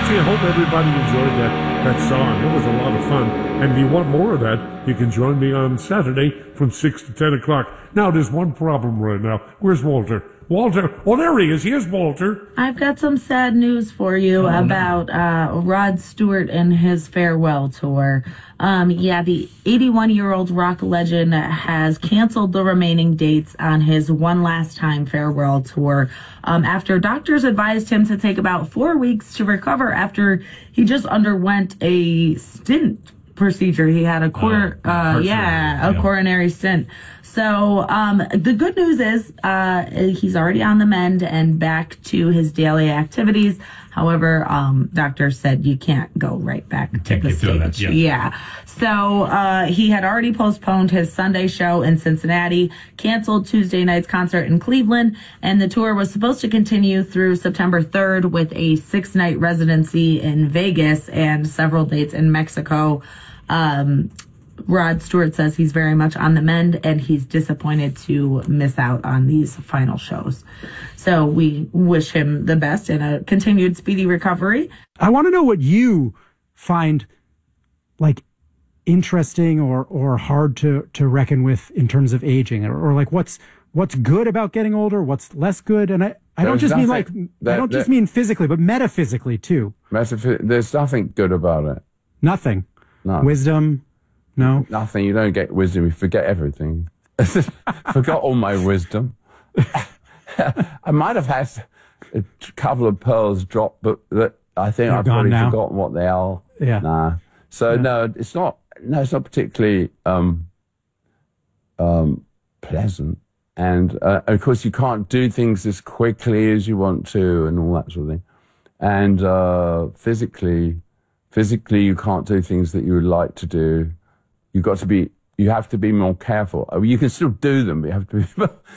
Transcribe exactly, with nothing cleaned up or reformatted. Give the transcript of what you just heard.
Nancy, I hope everybody enjoyed that, that song. It was a lot of fun. And if you want more of that, you can join me on Saturday from six to ten o'clock. Now, there's one problem right now. Where's Walter? Walter. Oh, there he is. Here's Walter. I've got some sad news for you oh, about no. uh, Rod Stewart and his farewell tour. Um, yeah, the eighty-one-year-old rock legend has canceled the remaining dates on his one last time farewell tour um, after doctors advised him to take about four weeks to recover after he just underwent a stent procedure. He had a cor- uh, uh yeah, a yeah. coronary stent. So um, the good news is uh, he's already on the mend and back to his daily activities. However, um, doctors said you can't go right back to can't the stage. That, yeah. yeah. So uh, he had already postponed his Sunday show in Cincinnati, canceled Tuesday night's concert in Cleveland, and the tour was supposed to continue through September third with a six-night residency in Vegas and several dates in Mexico. Um, Rod Stewart says he's very much on the mend and he's disappointed to miss out on these final shows. So we wish him the best and a continued speedy recovery. I want to know what you find like interesting or, or hard to, to reckon with in terms of aging, or, or like what's what's good about getting older, what's less good. And I, I don't just mean like that, I don't just mean physically, but metaphysically too. Metaph- there's nothing good about it. Nothing. No. Wisdom. No. Nothing. You don't get wisdom. You forget everything. Forgot all my wisdom. I might have had a couple of pearls drop, but that I think They're I've probably now. forgotten what they are. Yeah. Nah. So yeah. no, it's not. No, it's not particularly um, um, pleasant. And uh, of course, you can't do things as quickly as you want to, and all that sort of thing. And uh, physically, physically, you can't do things that you would like to do. You've got to be. You have to be more careful. You can still do them, but you have to be